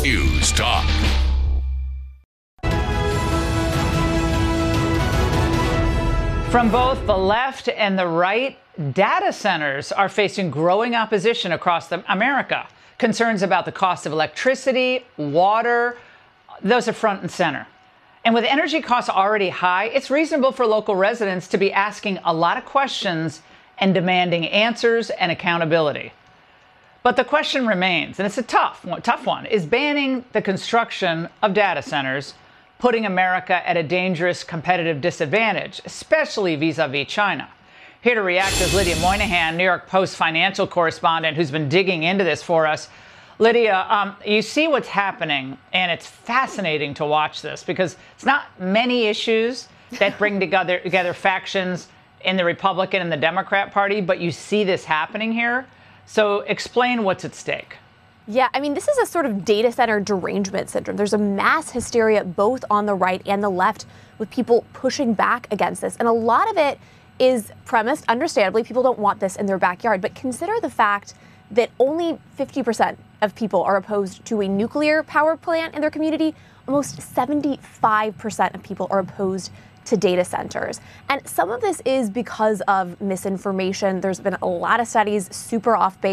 News Talk. From both the left and the right, data centers are facing growing opposition across America. Concerns about the cost of electricity, water, those are front and center. And with energy costs already high, it's reasonable for local residents to be asking a lot of questions and demanding answers and accountability. But the question remains, and it's a tough one, is banning the construction of data centers putting America at a dangerous competitive disadvantage, especially vis-a-vis China? Here to react is Lydia Moynihan, New York Post financial correspondent, who's been digging into this for us. Lydia, you see what's happening, and it's fascinating to watch this because it's not many issues that bring together factions in the Republican and the Democrat Party, but you see this happening here. So explain what's at stake. Yeah, I mean, this is a sort of data center derangement syndrome. There's a mass hysteria both on the right and the left with people pushing back against this. And a lot of it is premised, understandably, people don't want this in their backyard. But consider the fact that only 50% of people are opposed to a nuclear power plant in their community. Almost 75% of people are opposed to data centers. And some of this is because of misinformation. There's been a lot of studies super off base.